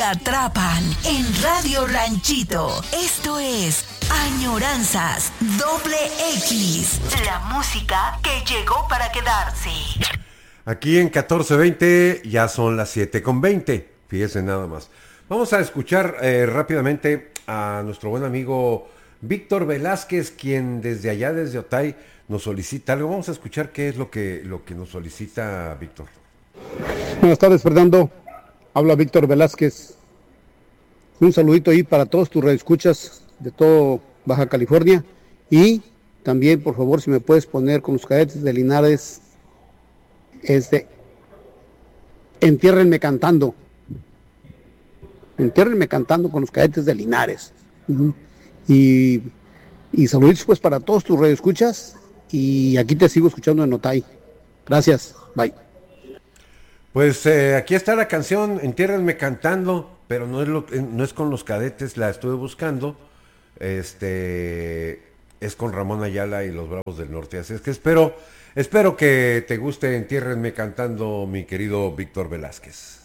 atrapan en Radio Ranchito. Esto es Añoranzas X, la música que llegó para quedarse. Aquí en 1420 ya son las 7:20, fíjense nada más. Vamos a escuchar rápidamente a nuestro buen amigo Víctor Velázquez, quien desde allá, desde Otay, nos solicita algo. Vamos a escuchar qué es lo que nos solicita Víctor. Buenas tardes, Fernando. Habla Víctor Velázquez. Un saludito ahí para todos tus radioescuchas de todo Baja California. Y también, por favor, si me puedes poner con los Cadetes de Linares, Entiérrenme cantando. Entiérrenme cantando con los Cadetes de Linares. Uh-huh. Y saluditos pues para todos tus radioescuchas. Y aquí te sigo escuchando en Otay. Gracias. Bye. Pues aquí está la canción, Entiérrenme cantando, pero no es con los Cadetes, la estuve buscando. Es con Ramón Ayala y los Bravos del Norte. Así es que espero que te guste Entiérrenme cantando, mi querido Víctor Velázquez.